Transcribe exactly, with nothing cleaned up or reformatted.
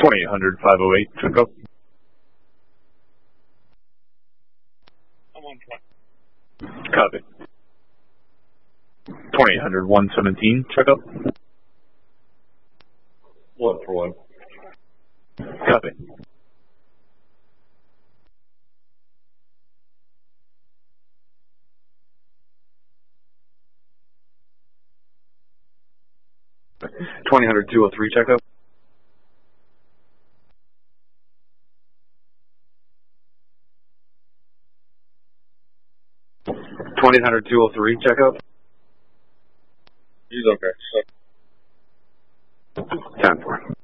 twenty-eight hundred, five oh eight, check up. I'm on point. Copy. twenty-eight hundred, one seventeen, check up. One for one. Copy. twenty hundred, two oh three, check up. twenty hundred, two oh three, check up. He's okay. ten four.